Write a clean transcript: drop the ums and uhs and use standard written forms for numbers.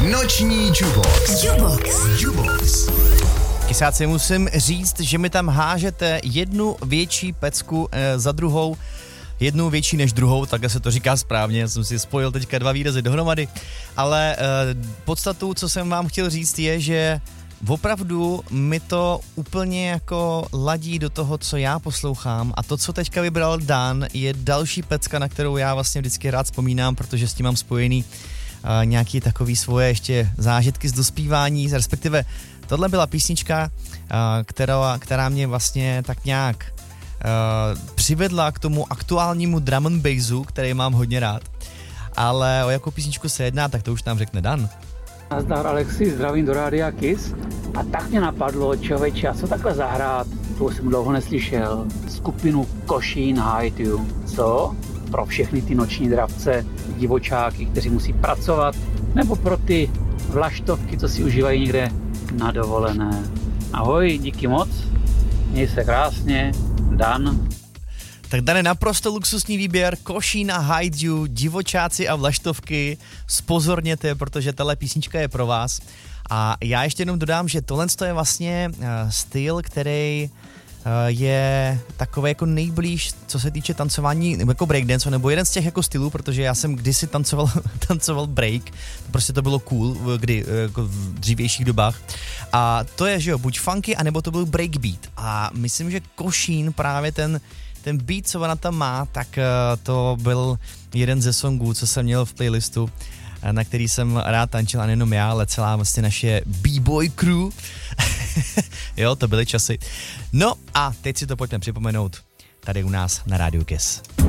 Noční Jubox. Kysáci, musím říct, že mi tam hážete jednu větší pecku za druhou, jednu větší než druhou, takhle se to říká správně, jsem si spojil teďka dva výrazy dohromady, ale podstatu, co jsem vám chtěl říct, je, že opravdu mi to úplně jako ladí do toho, co já poslouchám, a to, co teďka vybral Dan, je další pecka, na kterou já vlastně vždycky rád vzpomínám, protože s tím mám spojený nějaký takový svoje ještě zážitky z dospívání, respektive tohle byla písnička, která mě vlastně tak nějak přivedla k tomu aktuálnímu drum and bassu, který mám hodně rád. Ale o jakou písničku se jedná, tak to už nám řekne Dan. Nazdar Alexi, zdravím do Rádia Kiss. A tak mě napadlo, člověče, a co takhle zahrát? To už jsem dlouho neslyšel. Skupinu Košín Hide You. Co? Pro všechny ty noční dravce, divočáky, kteří musí pracovat, nebo pro ty vlaštovky, co si užívají někde na dovolené. Ahoj, díky moc, měj se krásně, Dan. Tak Dan, je naprosto luxusní výběr, Košín a Hide You, divočáci a vlaštovky, spozorněte, protože tahle písnička je pro vás. A já ještě jenom dodám, že tohle je vlastně styl, který je takový jako nejblíž, co se týče tancování, nebo jako breakdance, nebo jeden z těch jako stylů, protože já jsem kdysi tancoval break, prostě to bylo cool, jako v dřívějších dobách. A to je, že jo, buď funky, anebo to byl breakbeat. A myslím, že Košín právě ten beat, co ona tam má, tak to byl jeden ze songů, co jsem měl v playlistu, na který jsem rád tančil, a nejenom já, ale celá vlastně naše B-boy crew. Jo, to byly časy. No a teď si to pojďme připomenout tady u nás na Rádiu Kiss.